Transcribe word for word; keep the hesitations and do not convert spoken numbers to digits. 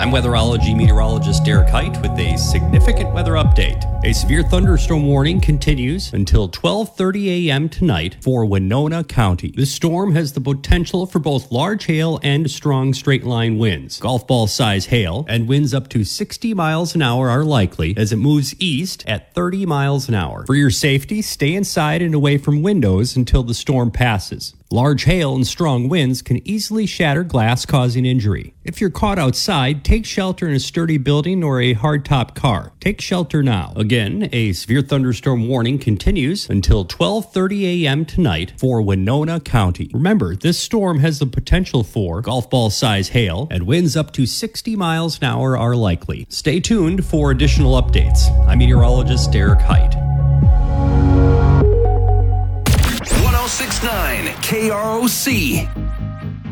I'm weatherology meteorologist Derek Height with a significant weather update. A severe thunderstorm warning continues until twelve thirty a.m. tonight for Winona County. This storm has the potential for both large hail and strong straight-line winds. Golf ball size hail and winds up to sixty miles an hour are likely as it moves east at thirty miles an hour. For your safety, stay inside and away from windows until the storm passes. Large hail and strong winds can easily shatter glass, causing injury. If you're caught outside, take shelter in a sturdy building or a hardtop car. Take shelter now. Again, a severe thunderstorm warning continues until twelve thirty a.m. tonight for Winona County. Remember, this storm has the potential for golf ball size hail, and winds up to sixty miles an hour are likely. Stay tuned for additional updates. I'm meteorologist Derek Height. one oh six point nine K R O C.